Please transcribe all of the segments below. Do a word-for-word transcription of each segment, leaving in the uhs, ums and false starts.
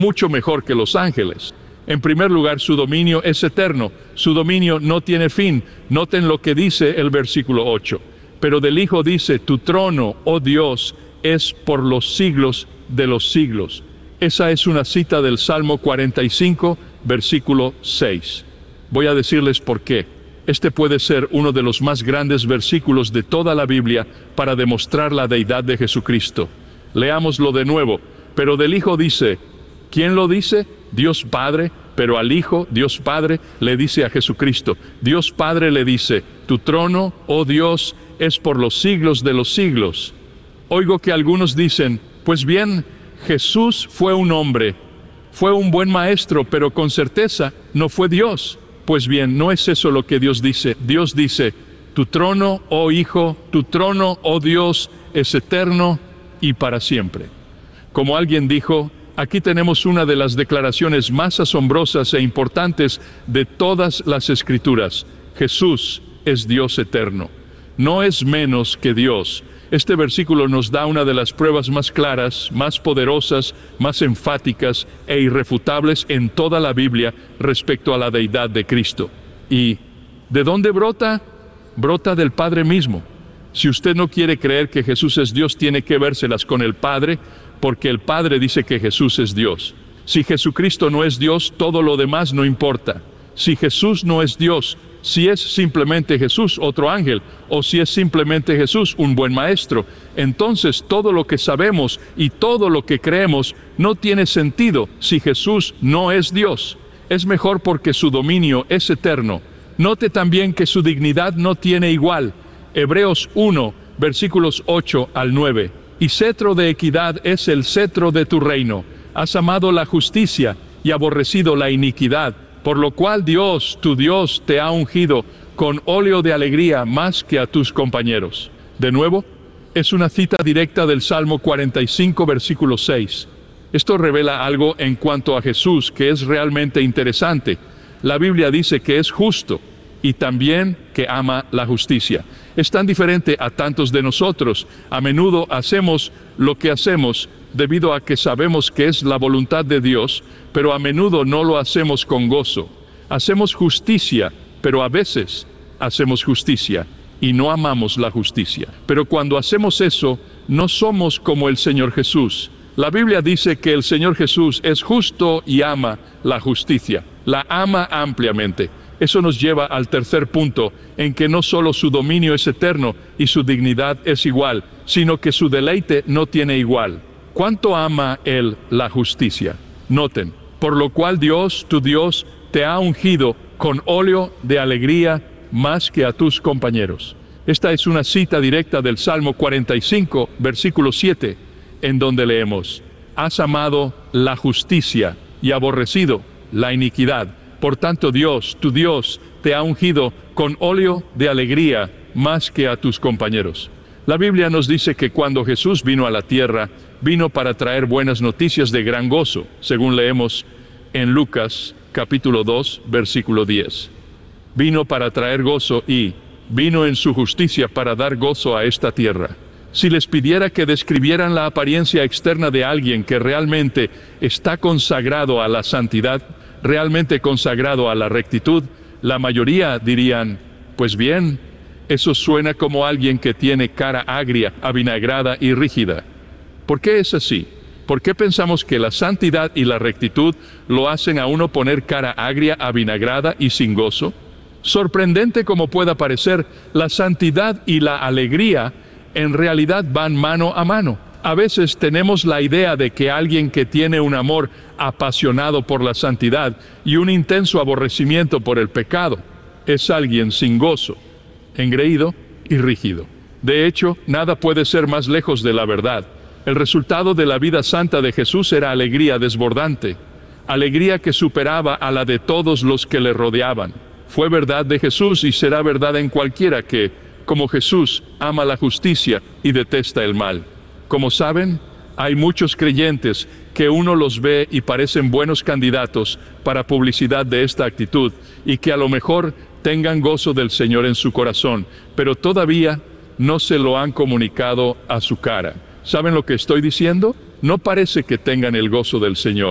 mucho mejor que los ángeles. En primer lugar, su dominio es eterno. Su dominio no tiene fin. Noten lo que dice el versículo ocho. Pero del Hijo dice, tu trono, oh Dios, es por los siglos de los siglos. Esa es una cita del Salmo cuarenta y cinco, versículo seis. Voy a decirles por qué. Este puede ser uno de los más grandes versículos de toda la Biblia para demostrar la deidad de Jesucristo. Leámoslo de nuevo. Pero del Hijo dice, ¿quién lo dice? Dios Padre, pero al Hijo, Dios Padre, le dice a Jesucristo. Dios Padre le dice, tu trono, oh Dios, es por los siglos de los siglos. Oigo que algunos dicen, pues bien, Jesús fue un hombre, fue un buen maestro, pero con certeza no fue Dios. Pues bien, no es eso lo que Dios dice. Dios dice, tu trono, oh Hijo, tu trono, oh Dios, es eterno y para siempre. Como alguien dijo, aquí tenemos una de las declaraciones más asombrosas e importantes de todas las Escrituras. Jesús es Dios eterno. No es menos que Dios. Este versículo nos da una de las pruebas más claras, más poderosas, más enfáticas e irrefutables en toda la Biblia respecto a la deidad de Cristo. ¿Y de dónde brota? Brota del Padre mismo. Si usted no quiere creer que Jesús es Dios, tiene que vérselas con el Padre, porque el Padre dice que Jesús es Dios. Si Jesucristo no es Dios, todo lo demás no importa. Si Jesús no es Dios, si es simplemente Jesús otro ángel, o si es simplemente Jesús un buen maestro, entonces todo lo que sabemos y todo lo que creemos no tiene sentido si Jesús no es Dios. Es mejor porque su dominio es eterno. Note también que su dignidad no tiene igual. Hebreos uno, versículos ocho al nueve. Y cetro de equidad es el cetro de tu reino. Has amado la justicia y aborrecido la iniquidad, por lo cual Dios, tu Dios, te ha ungido con óleo de alegría más que a tus compañeros. De nuevo, es una cita directa del Salmo cuarenta y cinco, versículo seis. Esto revela algo en cuanto a Jesús que es realmente interesante. La Biblia dice que es justo y también que ama la justicia. Es tan diferente a tantos de nosotros. A menudo hacemos lo que hacemos debido a que sabemos que es la voluntad de Dios, pero a menudo no lo hacemos con gozo. Hacemos justicia, pero a veces hacemos justicia y no amamos la justicia. Pero cuando hacemos eso, no somos como el Señor Jesús. La Biblia dice que el Señor Jesús es justo y ama la justicia. La ama ampliamente. Eso nos lleva al tercer punto, en que no solo su dominio es eterno y su dignidad es igual, sino que su deleite no tiene igual. ¿Cuánto ama Él la justicia? Noten, por lo cual Dios, tu Dios, te ha ungido con óleo de alegría más que a tus compañeros. Esta es una cita directa del Salmo cuarenta y cinco, versículo siete, en donde leemos, has amado la justicia y aborrecido la iniquidad. Por tanto, Dios, tu Dios, te ha ungido con óleo de alegría más que a tus compañeros. La Biblia nos dice que cuando Jesús vino a la tierra, vino para traer buenas noticias de gran gozo, según leemos en Lucas capítulo dos, versículo diez. Vino para traer gozo y vino en su justicia para dar gozo a esta tierra. Si les pidiera que describieran la apariencia externa de alguien que realmente está consagrado a la santidad, realmente consagrado a la rectitud, la mayoría dirían, pues bien, eso suena como alguien que tiene cara agria, avinagrada y rígida. ¿Por qué es así? ¿Por qué pensamos que la santidad y la rectitud lo hacen a uno poner cara agria, avinagrada y sin gozo? Sorprendente como pueda parecer, la santidad y la alegría en realidad van mano a mano. A veces tenemos la idea de que alguien que tiene un amor apasionado por la santidad y un intenso aborrecimiento por el pecado es alguien sin gozo, engreído y rígido. De hecho, nada puede ser más lejos de la verdad. El resultado de la vida santa de Jesús era alegría desbordante, alegría que superaba a la de todos los que le rodeaban. Fue verdad de Jesús y será verdad en cualquiera que, como Jesús, ama la justicia y detesta el mal. Como saben, hay muchos creyentes que uno los ve y parecen buenos candidatos para publicidad de esta actitud y que a lo mejor tengan gozo del Señor en su corazón, pero todavía no se lo han comunicado a su cara. ¿Saben lo que estoy diciendo? No parece que tengan el gozo del Señor.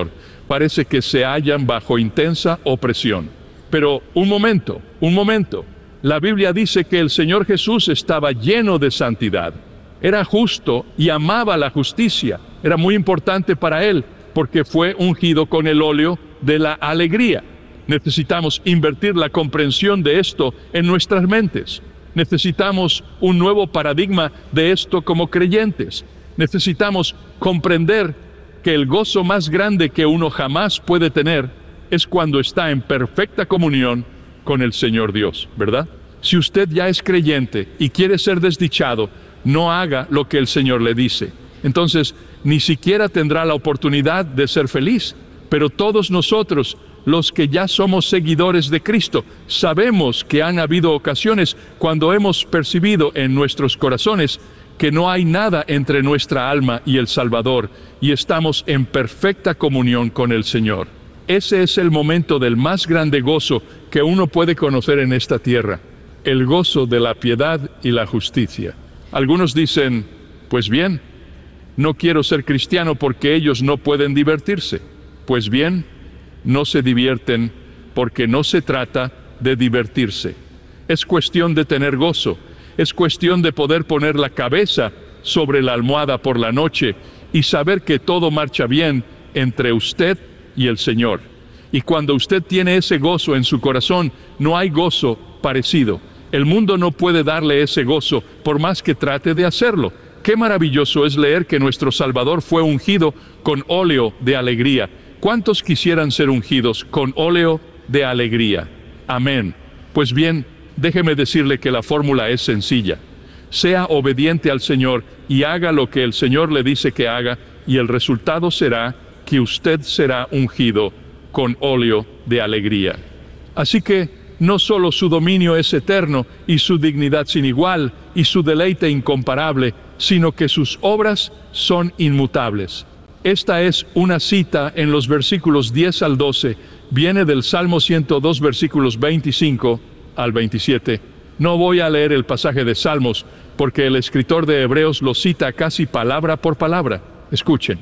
parece que se hallan bajo intensa opresión. Pero un momento, un momento. La Biblia dice que el Señor Jesús estaba lleno de santidad. Era justo y amaba la justicia. Era muy importante para él porque fue ungido con el óleo de la alegría. Necesitamos invertir la comprensión de esto en nuestras mentes. Necesitamos un nuevo paradigma de esto como creyentes. Necesitamos comprender que el gozo más grande que uno jamás puede tener es cuando está en perfecta comunión con el Señor Dios, ¿verdad? Si usted ya es creyente y quiere ser desdichado, no haga lo que el Señor le dice. Entonces, ni siquiera tendrá la oportunidad de ser feliz. Pero todos nosotros, los que ya somos seguidores de Cristo, sabemos que han habido ocasiones cuando hemos percibido en nuestros corazones que no hay nada entre nuestra alma y el Salvador, y estamos en perfecta comunión con el Señor. Ese es el momento del más grande gozo que uno puede conocer en esta tierra, el gozo de la piedad y la justicia. Algunos dicen, pues bien, no quiero ser cristiano porque ellos no pueden divertirse. Pues bien, no se divierten porque no se trata de divertirse. Es cuestión de tener gozo, es cuestión de poder poner la cabeza sobre la almohada por la noche y saber que todo marcha bien entre usted y el Señor. Y cuando usted tiene ese gozo en su corazón, no hay gozo parecido. El mundo no puede darle ese gozo por más que trate de hacerlo. Qué maravilloso es leer que nuestro Salvador fue ungido con óleo de alegría. ¿Cuántos quisieran ser ungidos con óleo de alegría? Amén. Pues bien, déjeme decirle que la fórmula es sencilla. Sea obediente al Señor y haga lo que el Señor le dice que haga, y el resultado será que usted será ungido con óleo de alegría. Así que no solo su dominio es eterno y su dignidad sin igual y su deleite incomparable, sino que sus obras son inmutables. Esta es una cita en los versículos diez al doce, viene del Salmo ciento dos, versículos veinticinco al veintisiete. No voy a leer el pasaje de Salmos, porque el escritor de Hebreos lo cita casi palabra por palabra. Escuchen,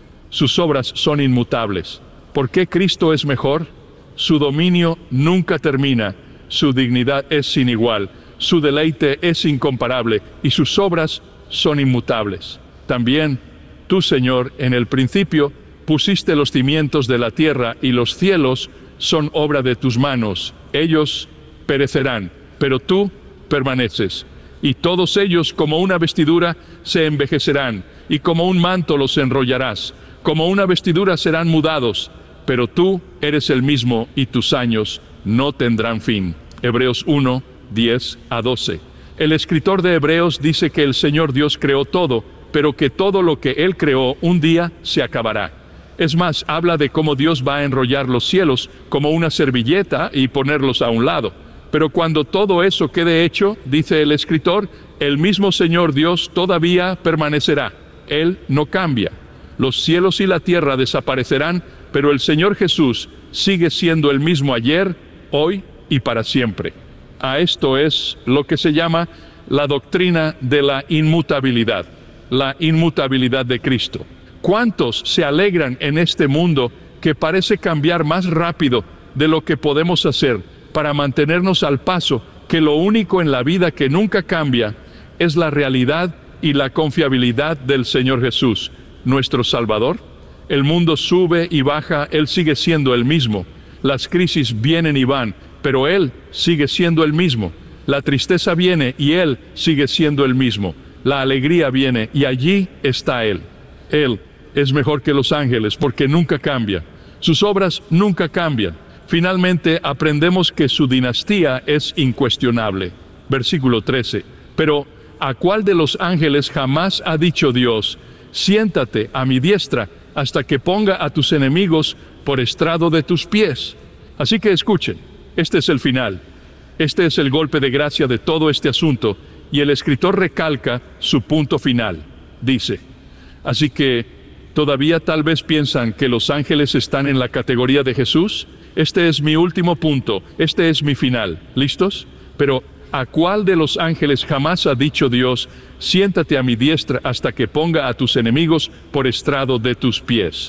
sus obras son inmutables. ¿Por qué Cristo es mejor? Su dominio nunca termina, su dignidad es sin igual, su deleite es incomparable y sus obras son inmutables. También, tú, Señor, en el principio pusiste los cimientos de la tierra y los cielos son obra de tus manos. Ellos perecerán, pero tú permaneces. Y todos ellos como una vestidura se envejecerán, y como un manto los enrollarás. Como una vestidura serán mudados, pero tú eres el mismo y tus años no tendrán fin. Hebreos uno, diez a doce. El escritor de Hebreos dice que el Señor Dios creó todo, pero que todo lo que Él creó un día se acabará. Es más, habla de cómo Dios va a enrollar los cielos como una servilleta y ponerlos a un lado. Pero cuando todo eso quede hecho, dice el escritor, el mismo Señor Dios todavía permanecerá. Él no cambia. Los cielos y la tierra desaparecerán, pero el Señor Jesús sigue siendo el mismo ayer, hoy y para siempre. A esto es lo que se llama la doctrina de la inmutabilidad, la inmutabilidad de Cristo. ¿Cuántos se alegran en este mundo que parece cambiar más rápido de lo que podemos hacer para mantenernos al paso, que lo único en la vida que nunca cambia es la realidad y la confiabilidad del Señor Jesús, nuestro Salvador? El mundo sube y baja, Él sigue siendo el mismo. Las crisis vienen y van, pero Él sigue siendo el mismo. La tristeza viene y Él sigue siendo el mismo. La alegría viene y allí está Él. Él es mejor que los ángeles porque nunca cambia. Sus obras nunca cambian. Finalmente aprendemos que su dinastía es incuestionable. Versículo trece. Pero ¿a cuál de los ángeles jamás ha dicho Dios, siéntate a mi diestra hasta que ponga a tus enemigos por estrado de tus pies? Así que escuchen, este es el final. Este es el golpe de gracia de todo este asunto, y el escritor recalca su punto final. Dice, así que, ¿todavía tal vez piensan que los ángeles están en la categoría de Jesús? Este es mi último punto, este es mi final. ¿Listos? Pero, ¿a cuál de los ángeles jamás ha dicho Dios, siéntate a mi diestra hasta que ponga a tus enemigos por estrado de tus pies?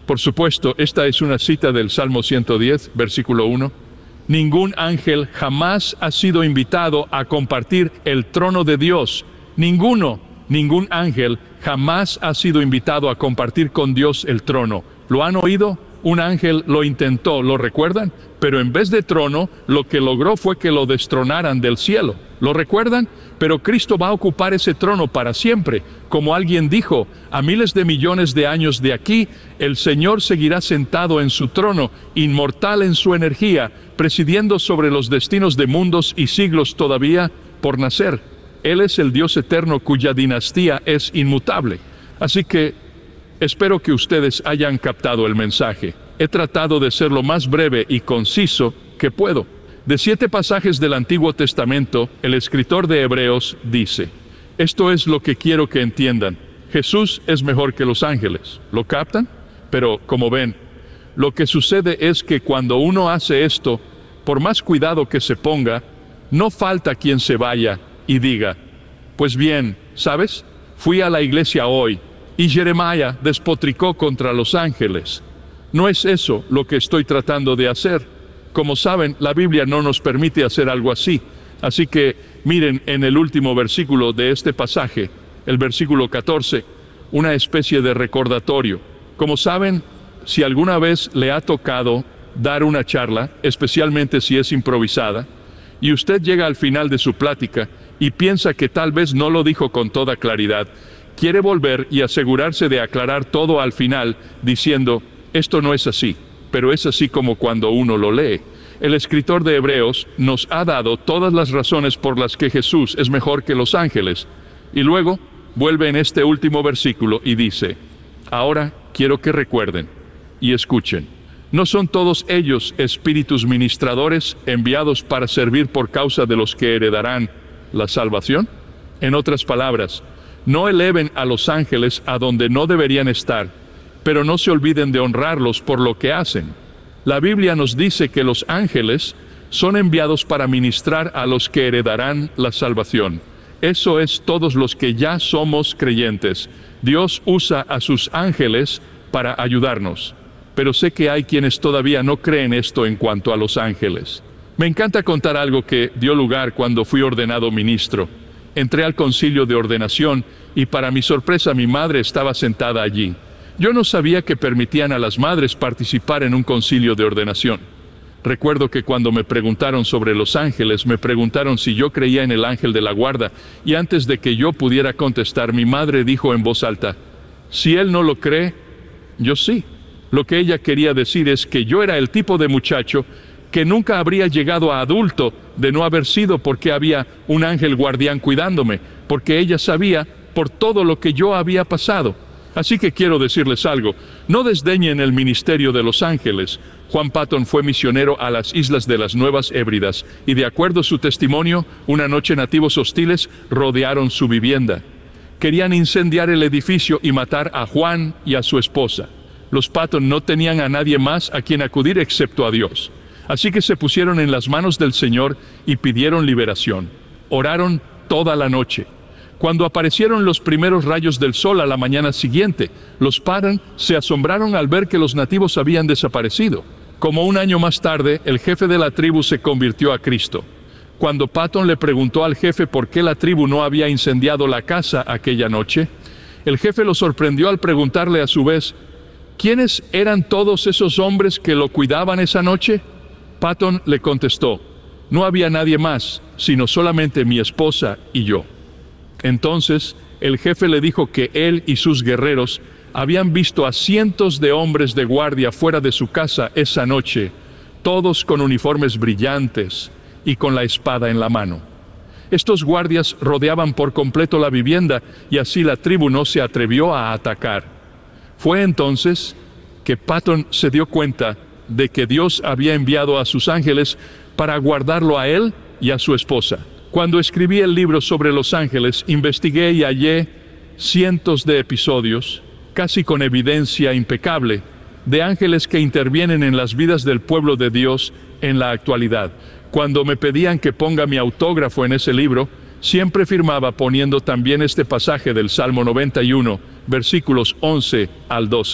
Por supuesto, esta es una cita del Salmo ciento diez, versículo uno. Ningún ángel jamás ha sido invitado a compartir el trono de Dios. Ninguno, ningún ángel jamás ha sido invitado a compartir con Dios el trono. ¿Lo han oído? Un ángel lo intentó, ¿lo recuerdan? Pero en vez de trono, lo que logró fue que lo destronaran del cielo. ¿Lo recuerdan? Pero Cristo va a ocupar ese trono para siempre. Como alguien dijo, a miles de millones de años de aquí, el Señor seguirá sentado en su trono, inmortal en su energía, presidiendo sobre los destinos de mundos y siglos todavía por nacer. Él es el Dios eterno cuya dinastía es inmutable. Así que espero que ustedes hayan captado el mensaje. He tratado de ser lo más breve y conciso que puedo. De siete pasajes del Antiguo Testamento, el escritor de Hebreos dice, esto es lo que quiero que entiendan. Jesús es mejor que los ángeles. ¿Lo captan? Pero, como ven, lo que sucede es que cuando uno hace esto, por más cuidado que se ponga, no falta quien se vaya y diga, pues bien, ¿sabes? Fui a la iglesia hoy y Jeremías despotricó contra los ángeles. No es eso lo que estoy tratando de hacer. Como saben, la Biblia no nos permite hacer algo así. Así que miren en el último versículo de este pasaje, el versículo catorce, una especie de recordatorio. Como saben, si alguna vez le ha tocado dar una charla, especialmente si es improvisada, y usted llega al final de su plática y piensa que tal vez no lo dijo con toda claridad, quiere volver y asegurarse de aclarar todo al final, diciendo, esto no es así, pero es así como cuando uno lo lee. El escritor de Hebreos nos ha dado todas las razones por las que Jesús es mejor que los ángeles. Y luego vuelve en este último versículo y dice, ahora quiero que recuerden y escuchen. ¿No son todos ellos espíritus ministradores enviados para servir por causa de los que heredarán la salvación? En otras palabras, no eleven a los ángeles a donde no deberían estar, pero no se olviden de honrarlos por lo que hacen. La Biblia nos dice que los ángeles son enviados para ministrar a los que heredarán la salvación. Eso es todos los que ya somos creyentes. Dios usa a sus ángeles para ayudarnos. Pero sé que hay quienes todavía no creen esto en cuanto a los ángeles. Me encanta contar algo que dio lugar cuando fui ordenado ministro. Entré al concilio de ordenación y para mi sorpresa mi madre estaba sentada allí. Yo no sabía que permitían a las madres participar en un concilio de ordenación. Recuerdo que cuando me preguntaron sobre los ángeles, me preguntaron si yo creía en el ángel de la guarda, y antes de que yo pudiera contestar, mi madre dijo en voz alta, si él no lo cree, yo sí. Lo que ella quería decir es que yo era el tipo de muchacho que nunca habría llegado a adulto de no haber sido porque había un ángel guardián cuidándome, porque ella sabía por todo lo que yo había pasado. Así que quiero decirles algo, no desdeñen el ministerio de los ángeles. Juan Patton fue misionero a las islas de las Nuevas Hébridas, y de acuerdo a su testimonio, una noche nativos hostiles rodearon su vivienda. Querían incendiar el edificio y matar a Juan y a su esposa. Los Patton no tenían a nadie más a quien acudir excepto a Dios. Así que se pusieron en las manos del Señor y pidieron liberación. Oraron toda la noche. Cuando aparecieron los primeros rayos del sol a la mañana siguiente, los Patton se asombraron al ver que los nativos habían desaparecido. Como un año más tarde, el jefe de la tribu se convirtió a Cristo. Cuando Patton le preguntó al jefe por qué la tribu no había incendiado la casa aquella noche, el jefe lo sorprendió al preguntarle a su vez, ¿quiénes eran todos esos hombres que lo cuidaban esa noche? Patton le contestó, no había nadie más, sino solamente mi esposa y yo. Entonces, el jefe le dijo que él y sus guerreros habían visto a cientos de hombres de guardia fuera de su casa esa noche, todos con uniformes brillantes y con la espada en la mano. Estos guardias rodeaban por completo la vivienda y así la tribu no se atrevió a atacar. Fue entonces que Patton se dio cuenta de que Dios había enviado a sus ángeles para guardarlo a él y a su esposa. Cuando escribí el libro sobre los ángeles, investigué y hallé cientos de episodios, casi con evidencia impecable, de ángeles que intervienen en las vidas del pueblo de Dios en la actualidad. Cuando me pedían que ponga mi autógrafo en ese libro, siempre firmaba poniendo también este pasaje del Salmo noventa y uno, versículos once al doce.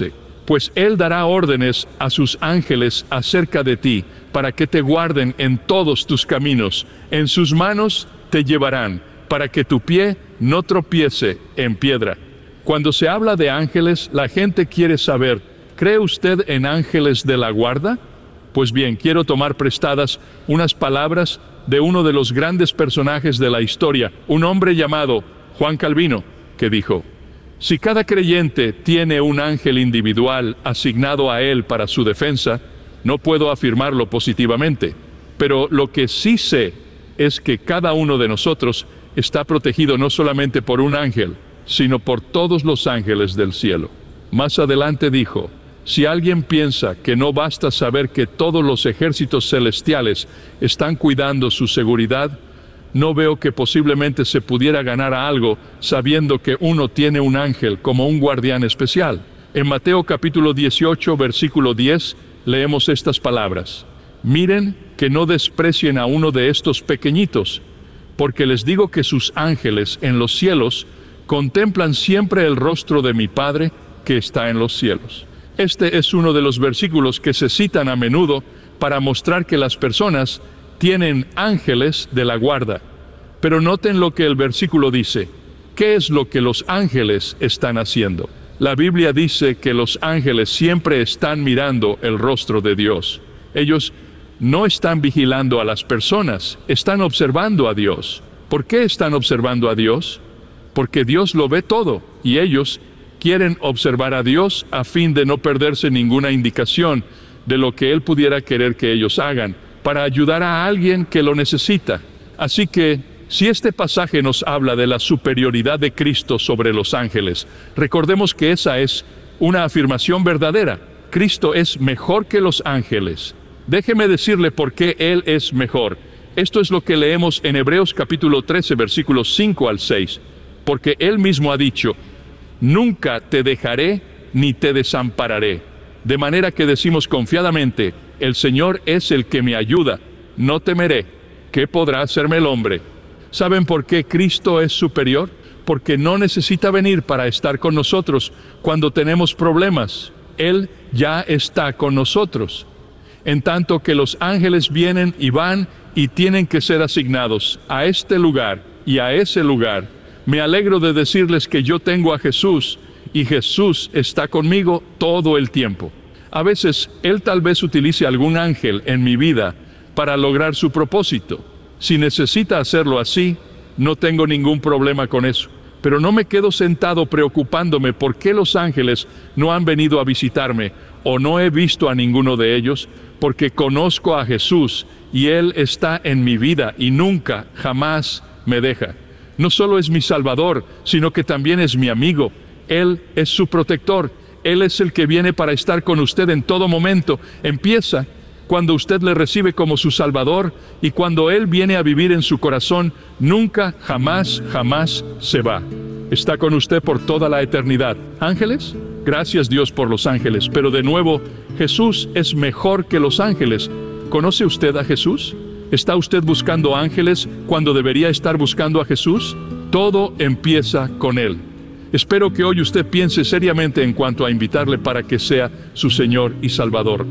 Pues Él dará órdenes a sus ángeles acerca de ti, para que te guarden en todos tus caminos. En sus manos te llevarán, para que tu pie no tropiece en piedra. Cuando se habla de ángeles, la gente quiere saber, ¿cree usted en ángeles de la guarda? Pues bien, quiero tomar prestadas unas palabras de uno de los grandes personajes de la historia, un hombre llamado Juan Calvino, que dijo: si cada creyente tiene un ángel individual asignado a él para su defensa, no puedo afirmarlo positivamente, pero lo que sí sé es que cada uno de nosotros está protegido no solamente por un ángel, sino por todos los ángeles del cielo. Más adelante dijo: si alguien piensa que no basta saber que todos los ejércitos celestiales están cuidando su seguridad, no veo que posiblemente se pudiera ganar a algo sabiendo que uno tiene un ángel como un guardián especial. En Mateo capítulo dieciocho, versículo diez, leemos estas palabras: miren que no desprecien a uno de estos pequeñitos, porque les digo que sus ángeles en los cielos contemplan siempre el rostro de mi Padre que está en los cielos. Este es uno de los versículos que se citan a menudo para mostrar que las personas tienen ángeles de la guarda. Pero noten lo que el versículo dice. ¿Qué es lo que los ángeles están haciendo? La Biblia dice que los ángeles siempre están mirando el rostro de Dios. Ellos no están vigilando a las personas, están observando a Dios. ¿Por qué están observando a Dios? Porque Dios lo ve todo, y ellos quieren observar a Dios a fin de no perderse ninguna indicación de lo que Él pudiera querer que ellos hagan, para ayudar a alguien que lo necesita. Así que, si este pasaje nos habla de la superioridad de Cristo sobre los ángeles, recordemos que esa es una afirmación verdadera. Cristo es mejor que los ángeles. Déjeme decirle por qué Él es mejor. Esto es lo que leemos en Hebreos capítulo trece, versículos cinco al seis. Porque Él mismo ha dicho: nunca te dejaré ni te desampararé. De manera que decimos confiadamente: el Señor es el que me ayuda, no temeré. ¿Qué podrá hacerme el hombre? ¿Saben por qué Cristo es superior? Porque no necesita venir para estar con nosotros cuando tenemos problemas. Él ya está con nosotros. En tanto que los ángeles vienen y van y tienen que ser asignados a este lugar y a ese lugar, me alegro de decirles que yo tengo a Jesús y Jesús está conmigo todo el tiempo. A veces, Él tal vez utilice algún ángel en mi vida para lograr su propósito. Si necesita hacerlo así, no tengo ningún problema con eso. Pero no me quedo sentado preocupándome por qué los ángeles no han venido a visitarme o no he visto a ninguno de ellos, porque conozco a Jesús y Él está en mi vida y nunca, jamás me deja. No solo es mi Salvador, sino que también es mi amigo. Él es su protector. Él es el que viene para estar con usted en todo momento. Empieza cuando usted le recibe como su Salvador, y cuando Él viene a vivir en su corazón, nunca, jamás, jamás se va. Está con usted por toda la eternidad. ¿Ángeles? Gracias Dios por los ángeles. Pero de nuevo, Jesús es mejor que los ángeles. ¿Conoce usted a Jesús? ¿Está usted buscando ángeles cuando debería estar buscando a Jesús? Todo empieza con Él. Espero que hoy usted piense seriamente en cuanto a invitarle para que sea su Señor y Salvador.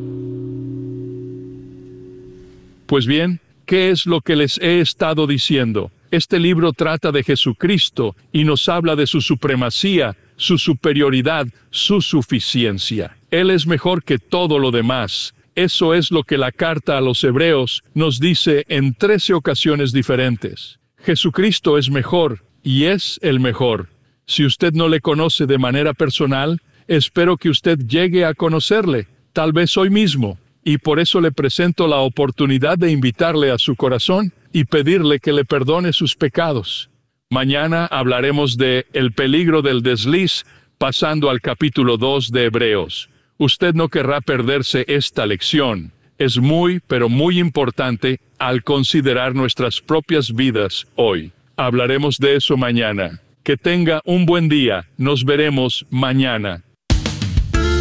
Pues bien, ¿qué es lo que les he estado diciendo? Este libro trata de Jesucristo y nos habla de su supremacía, su superioridad, su suficiencia. Él es mejor que todo lo demás. Eso es lo que la carta a los Hebreos nos dice en trece ocasiones diferentes. Jesucristo es mejor y es el mejor. Si usted no le conoce de manera personal, espero que usted llegue a conocerle, tal vez hoy mismo. Y por eso le presento la oportunidad de invitarle a su corazón y pedirle que le perdone sus pecados. Mañana hablaremos de el peligro del desliz, pasando al capítulo dos de Hebreos. Usted no querrá perderse esta lección. Es muy, pero muy importante al considerar nuestras propias vidas hoy. Hablaremos de eso mañana. Que tenga un buen día. Nos veremos mañana.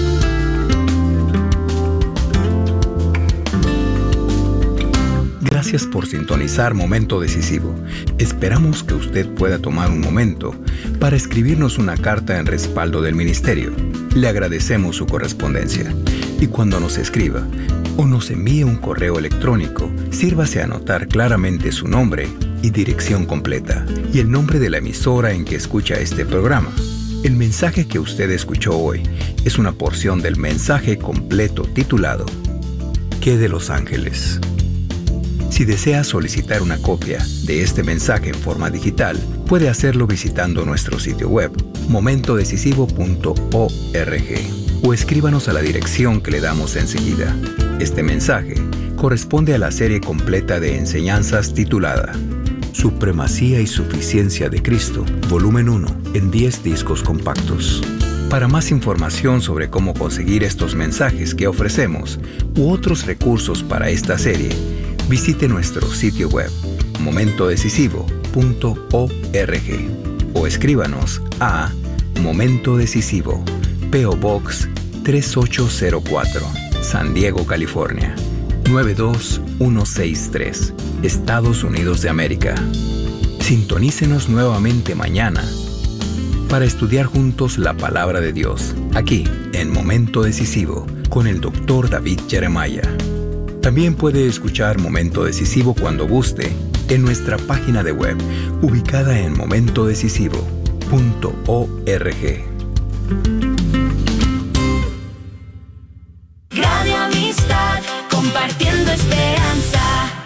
Gracias Gracias por sintonizar Momento Decisivo. Esperamos que usted pueda tomar un momento para escribirnos una carta en respaldo del ministerio. Le agradecemos su correspondencia. Y cuando nos escriba o nos envíe un correo electrónico, sírvase a anotar claramente su nombre y dirección completa y el nombre de la emisora en que escucha este programa. El mensaje que usted escuchó hoy es una porción del mensaje completo titulado ¿Qué de los ángeles? Si desea solicitar una copia de este mensaje en forma digital, puede hacerlo visitando nuestro sitio web, momento decisivo punto org, o escríbanos a la dirección que le damos enseguida. Este mensaje corresponde a la serie completa de enseñanzas titulada Supremacía y Suficiencia de Cristo, volumen uno, en diez discos compactos. Para más información sobre cómo conseguir estos mensajes que ofrecemos u otros recursos para esta serie, visite nuestro sitio web, momento decisivo punto org, o escríbanos a Momento Decisivo, P O Box tres ocho cero cuatro, San Diego, California, nueve dos uno seis tres, Estados Unidos de América. Sintonícenos nuevamente mañana para estudiar juntos la Palabra de Dios, aquí en Momento Decisivo, con el doctor David Jeremiah. También puede escuchar Momento Decisivo cuando guste en nuestra página de web, ubicada en momento decisivo punto org. Radio Amistad, compartiendo esperanza.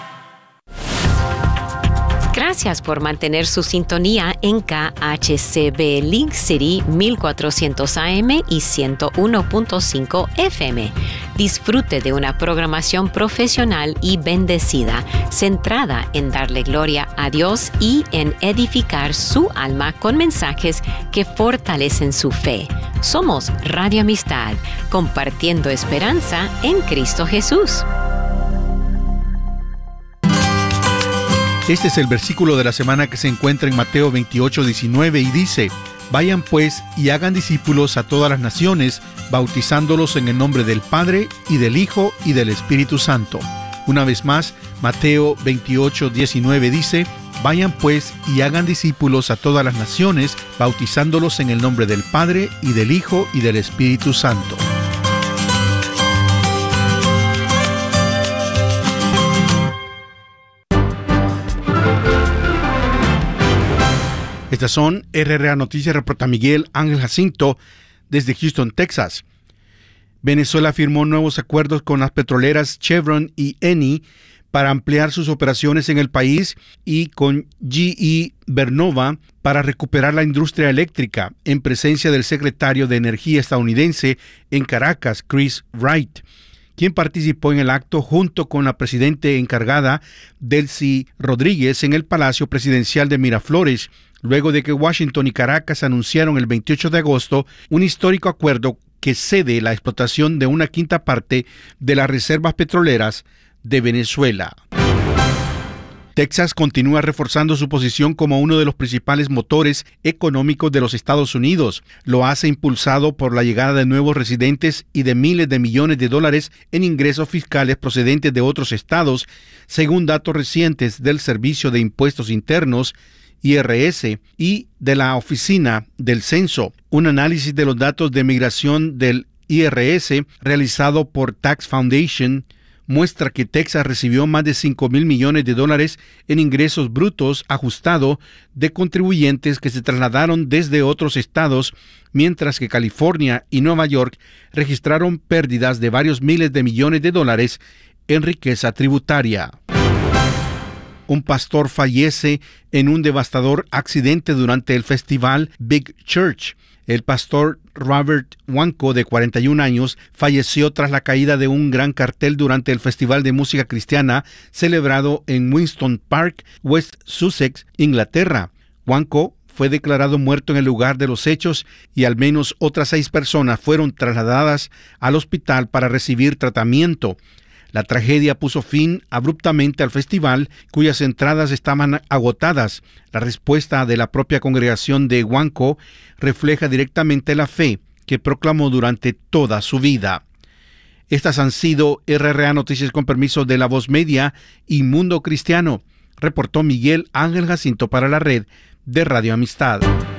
Gracias por mantener su sintonía en K H C B Link City mil cuatrocientos A M y ciento uno punto cinco F M. Disfrute de una programación profesional y bendecida, centrada en darle gloria a Dios y en edificar su alma con mensajes que fortalecen su fe. Somos Radio Amistad, compartiendo esperanza en Cristo Jesús. Este es el versículo de la semana que se encuentra en Mateo veintiocho, diecinueve y dice: Vayan pues y hagan discípulos a todas las naciones, bautizándolos en el nombre del Padre y del Hijo y del Espíritu Santo. Una vez más, Mateo veintiocho, diecinueve dice: Vayan pues y hagan discípulos a todas las naciones, bautizándolos en el nombre del Padre y del Hijo y del Espíritu Santo. Estas son R R A Noticias, reporta Miguel Ángel Jacinto desde Houston, Texas. Venezuela firmó nuevos acuerdos con las petroleras Chevron y Eni para ampliar sus operaciones en el país y con G E Vernova para recuperar la industria eléctrica, en presencia del secretario de Energía estadounidense en Caracas, Chris Wright, quien participó en el acto junto con la presidenta encargada, Delcy Rodríguez, en el Palacio Presidencial de Miraflores, luego de que Washington y Caracas anunciaron el veintiocho de agosto un histórico acuerdo que cede la explotación de una quinta parte de las reservas petroleras de Venezuela. Texas continúa reforzando su posición como uno de los principales motores económicos de los Estados Unidos. Lo hace impulsado por la llegada de nuevos residentes y de miles de millones de dólares en ingresos fiscales procedentes de otros estados, según datos recientes del Servicio de Impuestos Internos, I R S, y de la Oficina del Censo. Un análisis de los datos de migración del I R S realizado por Tax Foundation muestra que Texas recibió más de cinco mil millones de dólares en ingresos brutos ajustado de contribuyentes que se trasladaron desde otros estados, mientras que California y Nueva York registraron pérdidas de varios miles de millones de dólares en riqueza tributaria. Un pastor fallece en un devastador accidente durante el festival Big Church. El pastor Robert Wanko, de cuarenta y un años, falleció tras la caída de un gran cartel durante el Festival de Música Cristiana celebrado en Winston Park, West Sussex, Inglaterra. Wanko fue declarado muerto en el lugar de los hechos y al menos otras seis personas fueron trasladadas al hospital para recibir tratamiento. La tragedia puso fin abruptamente al festival, cuyas entradas estaban agotadas. La respuesta de la propia congregación de Wanko refleja directamente la fe que proclamó durante toda su vida. Estas han sido R R A Noticias con permiso de La Voz Media y Mundo Cristiano. Reportó Miguel Ángel Jacinto para la red de Radio Amistad.